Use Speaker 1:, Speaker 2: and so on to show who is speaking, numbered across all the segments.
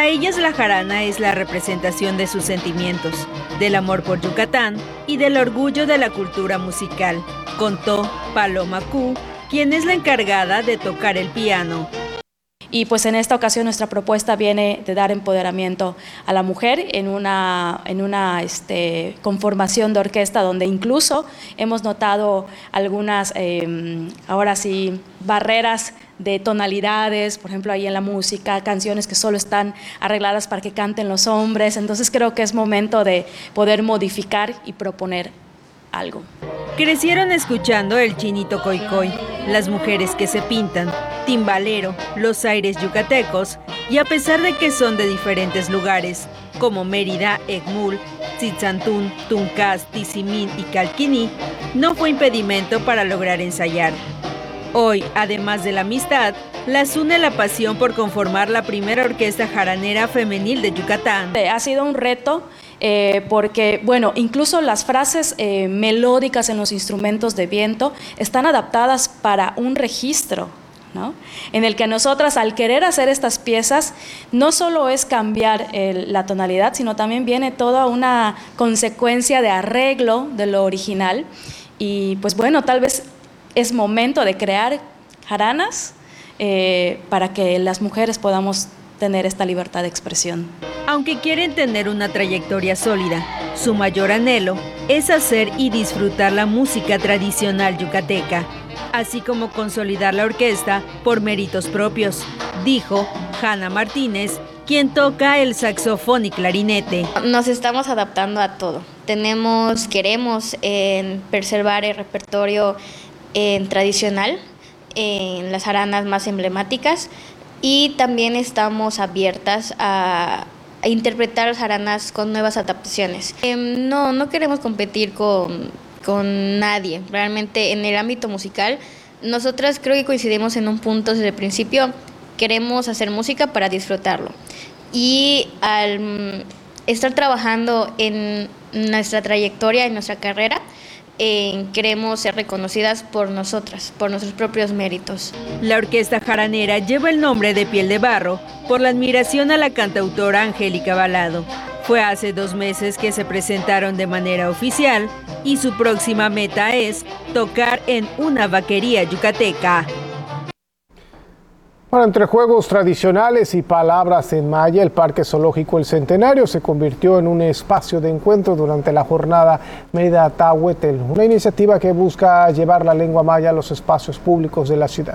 Speaker 1: ellas la jarana es la representación de sus sentimientos, del amor por Yucatán y del orgullo de la cultura musical, contó Paloma Q, quien es la encargada de tocar el piano.
Speaker 2: Y pues en esta ocasión nuestra propuesta viene de dar empoderamiento a la mujer en una conformación de orquesta donde incluso hemos notado algunas, ahora sí, barreras de tonalidades, por ejemplo ahí en la música, canciones que solo están arregladas para que canten los hombres. Entonces creo que es momento de poder modificar y proponer algo.
Speaker 1: Crecieron escuchando el Chinito Coy Coy, Las Mujeres que se Pintan, Timbalero, Los Aires Yucatecos, y a pesar de que son de diferentes lugares, como Mérida, Egmul, Tzitzantún, Tuncás, Tizimín y Calquiní, no fue impedimento para lograr ensayar. Hoy, además de la amistad, las une la pasión por conformar la primera orquesta jaranera femenil de Yucatán.
Speaker 2: Ha sido un reto porque, bueno, incluso las frases melódicas en los instrumentos de viento están adaptadas para un registro, ¿no? En el que nosotras, al querer hacer estas piezas, no solo es cambiar la tonalidad, sino también viene toda una consecuencia de arreglo de lo original. Y pues bueno, tal vez es momento de crear jaranas para que las mujeres podamos tener esta libertad de expresión.
Speaker 1: Aunque quieren tener una trayectoria sólida, su mayor anhelo es hacer y disfrutar la música tradicional yucateca, así como consolidar la orquesta por méritos propios, dijo Hanna Martínez, quien toca el saxofón y clarinete.
Speaker 3: Nos estamos adaptando a todo. Queremos preservar el repertorio tradicional en las jaranas más emblemáticas, y también estamos abiertas a interpretar las jaranas con nuevas adaptaciones. No queremos competir con nadie. Realmente en el ámbito musical, nosotras creo que coincidimos en un punto desde el principio. Queremos hacer música para disfrutarlo. Y al estar trabajando en nuestra trayectoria, en nuestra carrera, queremos ser reconocidas por nosotras, por nuestros propios méritos.
Speaker 1: La orquesta jaranera lleva el nombre de Piel de Barro por la admiración a la cantautora Angélica Balado. Fue hace 2 meses que se presentaron de manera oficial y su próxima meta es tocar en una vaquería yucateca.
Speaker 4: Bueno, entre juegos tradicionales y palabras en maya, el Parque Zoológico El Centenario se convirtió en un espacio de encuentro durante la jornada Mérida Tahuetl, una iniciativa que busca llevar la lengua maya a los espacios públicos de la ciudad.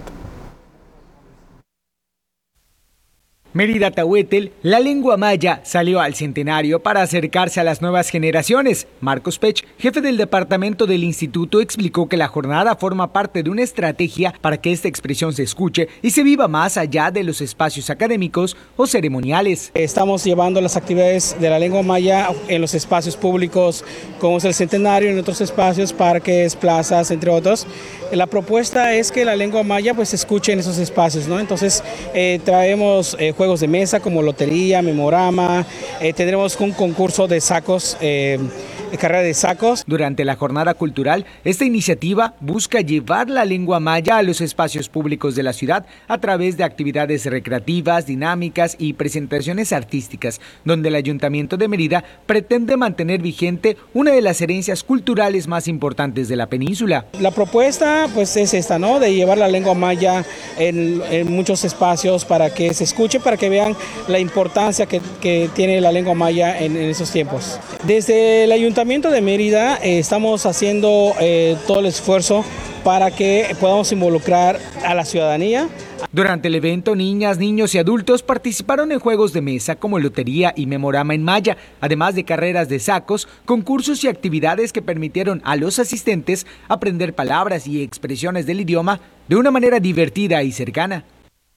Speaker 5: Mérida Tahuetl, la lengua maya, salió al centenario para acercarse a las nuevas generaciones. Marcos Pech, jefe del departamento del instituto, explicó que la jornada forma parte de una estrategia para que esta expresión se escuche y se viva más allá de los espacios académicos o ceremoniales.
Speaker 6: Estamos llevando las actividades de la lengua maya en los espacios públicos, como es el centenario, en otros espacios, parques, plazas, entre otros. La propuesta es que la lengua maya pues se escuche en esos espacios, ¿no? Entonces traemos juegos de mesa como lotería, memorama, tendremos un concurso de sacos, carrera de sacos.
Speaker 5: Durante la jornada cultural, esta iniciativa busca llevar la lengua maya a los espacios públicos de la ciudad a través de actividades recreativas, dinámicas y presentaciones artísticas, donde el Ayuntamiento de Mérida pretende mantener vigente una de las herencias culturales más importantes de la península.
Speaker 6: La propuesta pues es esta, ¿no? De llevar la lengua maya en muchos espacios para que se escuche, para que vean la importancia que tiene la lengua maya en esos tiempos. Desde el Ayuntamiento de Mérida estamos haciendo todo el esfuerzo para que podamos involucrar a la ciudadanía.
Speaker 5: Durante el evento, niñas, niños y adultos participaron en juegos de mesa como lotería y memorama en maya, además de carreras de sacos, concursos y actividades que permitieron a los asistentes aprender palabras y expresiones del idioma de una manera divertida y cercana.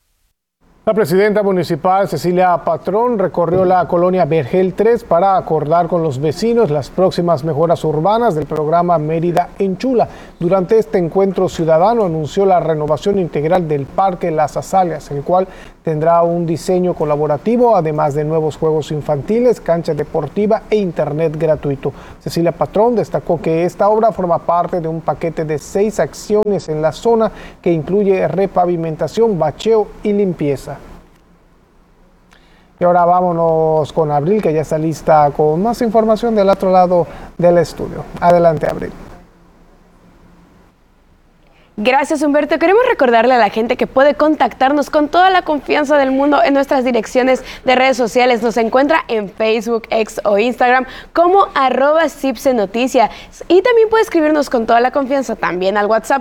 Speaker 4: La presidenta municipal Cecilia Patrón recorrió la colonia Vergel 3 para acordar con los vecinos las próximas mejoras urbanas del programa Mérida Enchula. Durante este encuentro ciudadano anunció la renovación integral del Parque Las Azaleas, el cual tendrá un diseño colaborativo, además de nuevos juegos infantiles, cancha deportiva e internet gratuito. Cecilia Patrón destacó que esta obra forma parte de un paquete de 6 acciones en la zona que incluye repavimentación, bacheo y limpieza. Y ahora vámonos con Abril, que ya está lista con más información del otro lado del estudio. Adelante, Abril.
Speaker 7: Gracias, Humberto. Queremos recordarle a la gente que puede contactarnos con toda la confianza del mundo en nuestras direcciones de redes sociales. Nos encuentra en Facebook, X o Instagram como @CIPSENoticias. Y también puede escribirnos con toda la confianza también al WhatsApp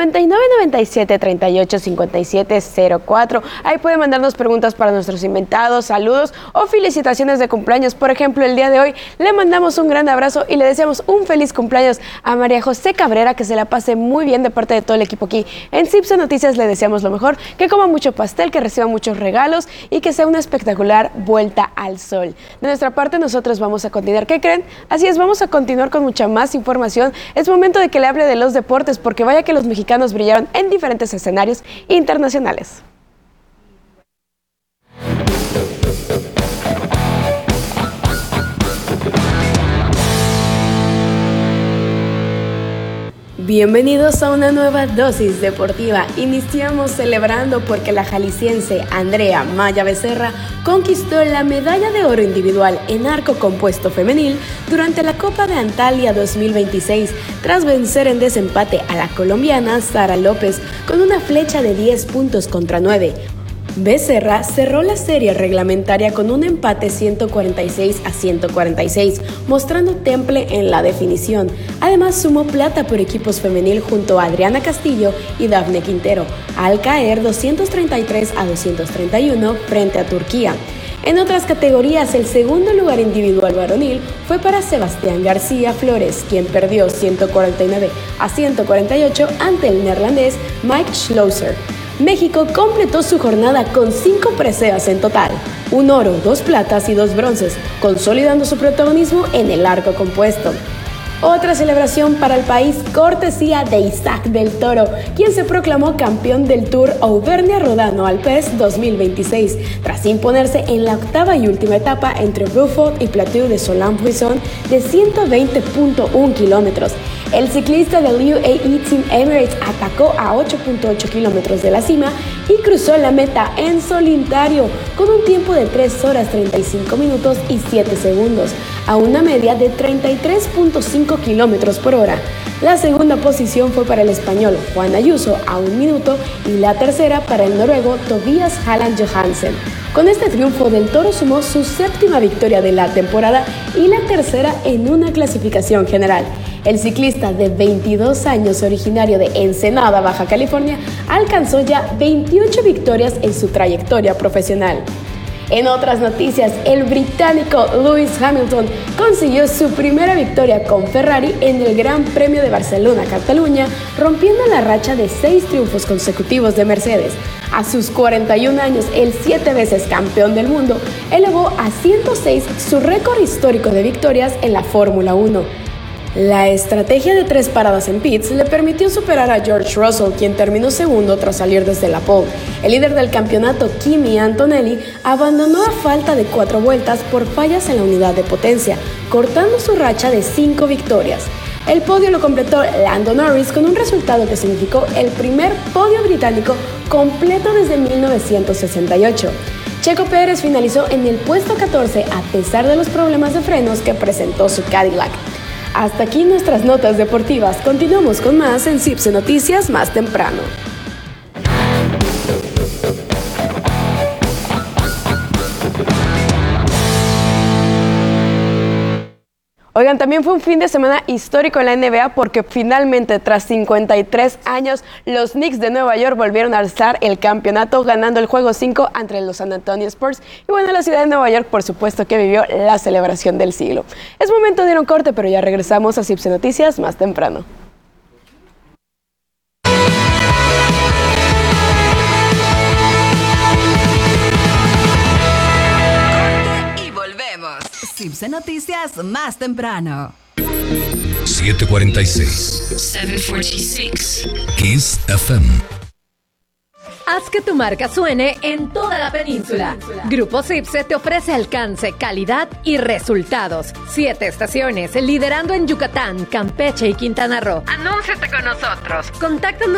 Speaker 7: 9997385704. Ahí puede mandarnos preguntas para nuestros invitados, saludos o felicitaciones de cumpleaños. Por ejemplo, el día de hoy le mandamos un gran abrazo y le deseamos un feliz cumpleaños a María José Cabrera, que se la pase muy bien de parte de todo el equipo aquí en CIPSE Noticias. Le deseamos lo mejor, que coma mucho pastel, que reciba muchos regalos y que sea una espectacular vuelta al sol. De nuestra parte, nosotros vamos a continuar. ¿Qué creen? Así es, vamos a continuar con mucha más información. Es momento de que le hable de los deportes, porque vaya que los mexicanos brillaron en diferentes escenarios internacionales. Bienvenidos a una nueva dosis deportiva. Iniciamos celebrando porque la jalisciense Andrea Maya Becerra conquistó la medalla de oro individual en arco compuesto femenil durante la Copa de Antalya 2026, tras vencer en desempate a la colombiana Sara López con una flecha de 10 puntos contra 9. Becerra cerró la serie reglamentaria con un empate 146-146, mostrando temple en la definición. Además, sumó plata por equipos femenil junto a Adriana Castillo y Dafne Quintero, al caer 233-231 frente a Turquía. En otras categorías, el segundo lugar individual varonil fue para Sebastián García Flores, quien perdió 149-148 ante el neerlandés Mike Schlosser. México completó su jornada con 5 preseas en total, 1 oro, 2 platas y 2 bronces, consolidando su protagonismo en el arco compuesto. Otra celebración para el país, cortesía de Isaac del Toro, quien se proclamó campeón del Tour Auvernia-Rodano Alpes 2026, tras imponerse en la octava y última etapa entre Beaufort y Plateau de Solans-Buisson de 120.1 kilómetros. El ciclista del UAE Team Emirates atacó a 8.8 kilómetros de la cima y cruzó la meta en solitario con un tiempo de 3 horas 35 minutos y 7 segundos, a una media de 33.5 kilómetros por hora. La segunda posición fue para el español Juan Ayuso a 1 minuto y la tercera para el noruego Tobias Halland Johansen. Con este triunfo, Del Toro sumó su 7ª victoria de la temporada y la tercera en una clasificación general. El ciclista de 22 años, originario de Ensenada, Baja California, alcanzó ya 28 victorias en su trayectoria profesional. En otras noticias, el británico Lewis Hamilton consiguió su primera victoria con Ferrari en el Gran Premio de Barcelona-Cataluña, rompiendo la racha de 6 triunfos consecutivos de Mercedes. A sus 41 años, el 7 veces campeón del mundo elevó a 106 su récord histórico de victorias en la Fórmula 1. La estrategia de 3 paradas en pits le permitió superar a George Russell, quien terminó segundo tras salir desde la pole. El líder del campeonato, Kimi Antonelli, abandonó a falta de 4 vueltas por fallas en la unidad de potencia, cortando su racha de 5 victorias. El podio lo completó Lando Norris con un resultado que significó el primer podio británico completo desde 1968. Checo Pérez finalizó en el puesto 14 a pesar de los problemas de frenos que presentó su Cadillac. Hasta aquí nuestras notas deportivas. Continuamos con más en CIPSE Noticias más temprano. Oigan, también fue un fin de semana histórico en la NBA porque finalmente, tras 53 años, los Knicks de Nueva York volvieron a alzar el campeonato ganando el juego 5 ante los San Antonio Spurs. Y bueno, la ciudad de Nueva York, por supuesto, que vivió la celebración del siglo. Es momento de ir a un corte, pero ya regresamos a CIPSE Noticias más temprano.
Speaker 8: CIPSE Noticias más temprano.
Speaker 9: 746.
Speaker 8: 746.
Speaker 9: Kiss FM.
Speaker 10: Haz que tu marca suene en toda la península. Grupo CIPSE te ofrece alcance, calidad y resultados. 7 estaciones, liderando en Yucatán, Campeche y Quintana Roo. Anúnciate con nosotros. Contáctanos